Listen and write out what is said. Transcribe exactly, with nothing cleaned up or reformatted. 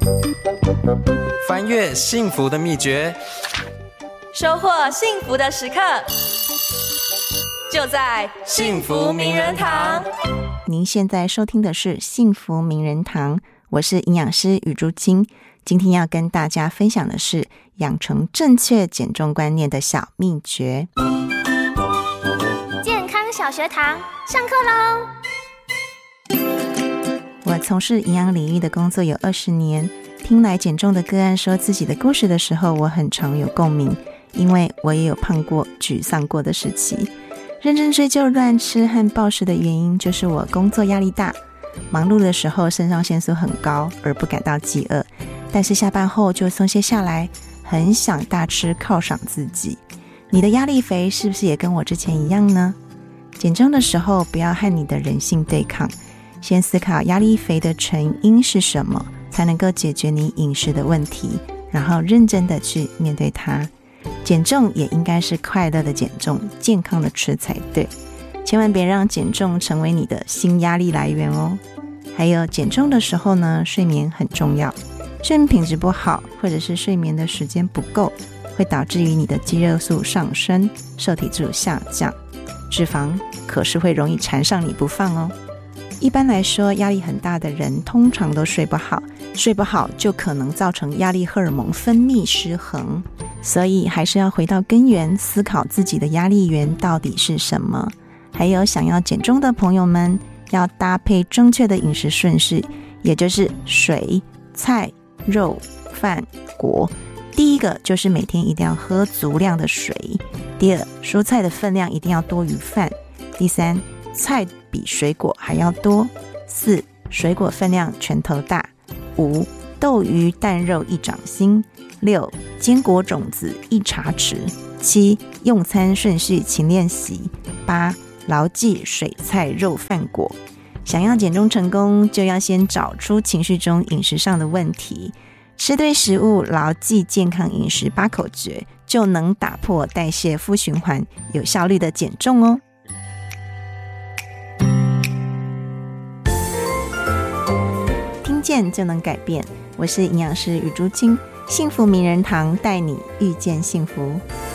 翻越幸福的秘诀， 收获幸福的时刻，就在幸福名人堂。 您现在收听的是幸福名人堂，我是营养师雨珠青。今天要跟大家分享的是养成正确减重观念的小秘诀。 健康小学堂上课喽！ 我从事营养领域的工作有二十年，听来减重的个案说自己的故事的时候，我很常有共鸣，因为我也有胖过、沮丧过的时期。认真追究乱吃和暴食的原因，就是我工作压力大，忙碌的时候肾上腺素很高，而不感到饥饿，但是下班后就松懈下来，很想大吃犒赏自己。你的压力肥是不是也跟我之前一样呢？减重的时候不要和你的人性对抗，先思考压力肥的成因是什么，才能够解决你饮食的问题，然后认真的去面对它。减重也应该是快乐的减重，健康的吃才对，千万别让减重成为你的新压力来源哦。还有减重的时候呢，睡眠很重要，睡眠品质不好，或者是睡眠的时间不够，会导致于你的肌肉素上升，瘦体质下降，脂肪可是会容易缠上你不放哦。一般来说，压力很大的人通常都睡不好，睡不好就可能造成压力荷尔蒙分泌失衡，所以还是要回到根源，思考自己的压力源到底是什么。还有想要减重的朋友们，要搭配正确的饮食顺序，也就是水、菜、肉、饭、果。第一个就是每天一定要喝足量的水，第二，蔬菜的分量一定要多于饭，第三，菜比水果还要多，四，水果分量拳头大，五，豆鱼蛋肉一掌心，六，坚果种子一茶匙，七，用餐顺序勤练习，八，牢记水菜肉饭果。想要减重成功，就要先找出情绪中饮食上的问题，吃对食物，牢记健康饮食八口诀，就能打破代谢负循环，有效率的减重哦。听见就能改变，我是营养师雨珠青，幸福名人堂带你遇见幸福。